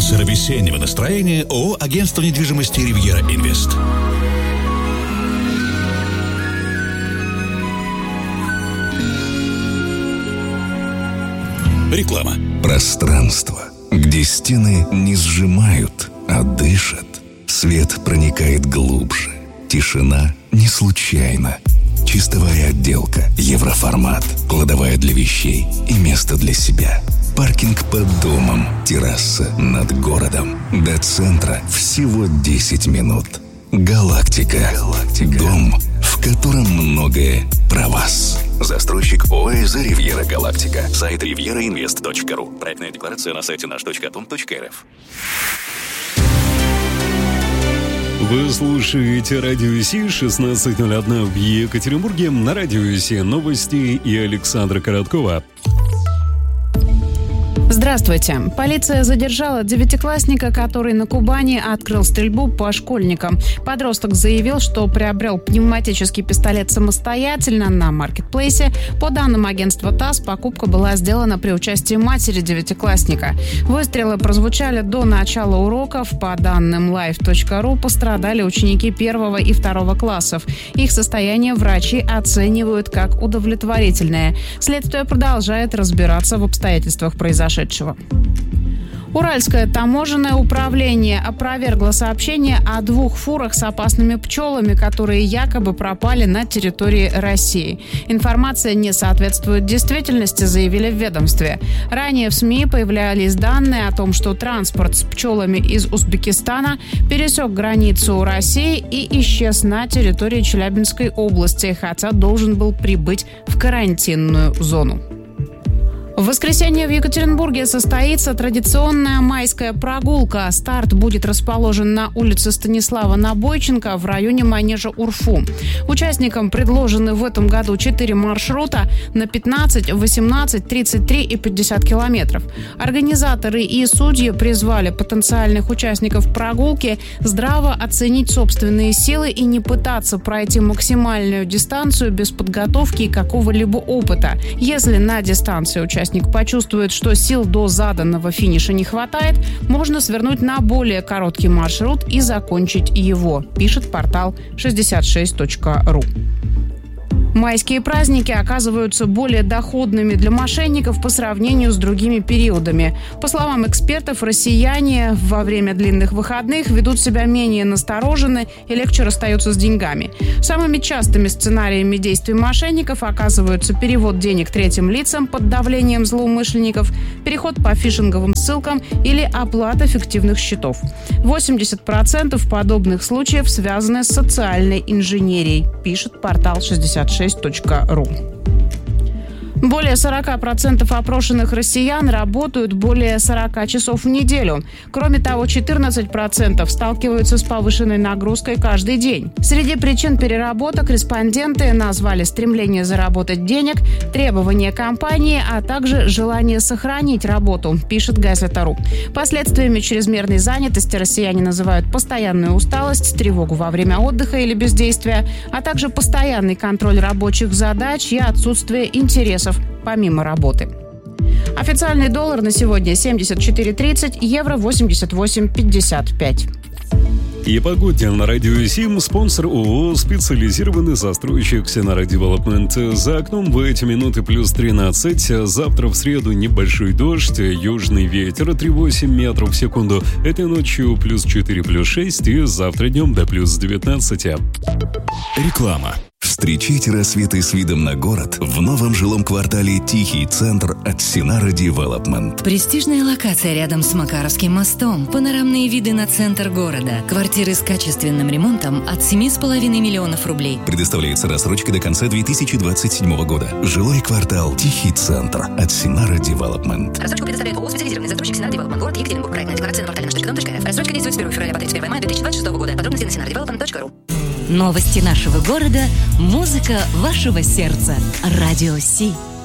Спонсор весеннего настроения ООО «Агентство недвижимости Ривьера Инвест». Реклама. Пространство, где стены не сжимают, а дышат. Свет проникает глубже. Тишина не случайна. Чистовая отделка, евроформат, кладовая для вещей и место для себя. Паркинг под домом, терраса над городом. До центра всего 10 минут. Галактика. Дом, в котором многое про вас. Застройщик ОАЭ «Ривьера Галактика». Сайт rivierainvest.ru. Проектная декларация на сайте наш.atom.rf. Вы слушаете Радио Си, 16:01 в Екатеринбурге. На Радио Си новости и Александра Короткова. Здравствуйте. Полиция задержала девятиклассника, который на Кубани открыл стрельбу по школьникам. Подросток заявил, что приобрел пневматический пистолет самостоятельно на маркетплейсе. По данным агентства ТАСС, покупка была сделана при участии матери девятиклассника. Выстрелы прозвучали до начала уроков. По данным live.ru, пострадали ученики 1 и 2 классов. Их состояние врачи оценивают как удовлетворительное. Следствие продолжает разбираться в обстоятельствах произошедшего. Уральское таможенное управление опровергло сообщение о 2 фурах с опасными пчелами, которые якобы пропали на территории России. Информация не соответствует действительности, заявили в ведомстве. Ранее в СМИ появлялись данные о том, что транспорт с пчелами из Узбекистана пересек границу России и исчез на территории Челябинской области, хотя должен был прибыть в карантинную зону. В воскресенье в Екатеринбурге состоится традиционная майская прогулка. Старт будет расположен на улице Станислава Набойченко в районе манежа УРФУ. Участникам предложены в этом году 4 маршрута на 15, 18, 33 и 50 километров. Организаторы и судьи призвали потенциальных участников прогулки здраво оценить собственные силы и не пытаться пройти максимальную дистанцию без подготовки и какого-либо опыта. Если на дистанции участник почувствует, что сил до заданного финиша не хватает, можно свернуть на более короткий маршрут и закончить его, пишет портал 66.ru. Майские праздники оказываются более доходными для мошенников по сравнению с другими периодами. По словам экспертов, россияне во время длинных выходных ведут себя менее настороженно и легче расстаются с деньгами. Самыми частыми сценариями действий мошенников оказываются перевод денег третьим лицам под давлением злоумышленников, переход по фишинговым ссылкам или оплата фиктивных счетов. 80% подобных случаев связаны с социальной инженерией, пишет портал 66.ru. Более 40% опрошенных россиян работают более 40 часов в неделю. Кроме того, 14% сталкиваются с повышенной нагрузкой каждый день. Среди причин переработок респонденты назвали стремление заработать денег, требования компании, а также желание сохранить работу, пишет Газета.ру. Последствиями чрезмерной занятости россияне называют постоянную усталость, тревогу во время отдыха или бездействия, а также постоянный контроль рабочих задач и отсутствие интересов помимо работы. Официальный доллар на сегодня 74.30, евро 88.55. И погода на Радио Сим, спонсор ООО «Специализированный застройщик Синара Девелопмент». За окном в эти минуты плюс 13. Завтра в среду небольшой дождь, южный ветер 3,8 метров в секунду. Этой ночью плюс 4, плюс 6 и завтра днем до плюс 19. Реклама. Встречайте рассветы с видом на город в новом жилом квартале «Тихий центр» от Синара Девелопмент. Престижная локация рядом с Макаровским мостом. Панорамные виды на центр города. Квартиры с качественным ремонтом от 7,5 миллионов рублей. Предоставляется рассрочка до конца 2027 года. Жилой квартал «Тихий центр» от Синара Девелопмент. Рассрочку предоставляет ООО «Специализированный застройщик Синара Девелопмент». Город Екатеринбург. Проектная декларация на портале наш.дом.рф. Рассрочка действует с 1 февраля по 31 мая 2026 года. Подробности на sinaradevelopment.ru. Новости нашего города, музыка вашего сердца. Радио Си.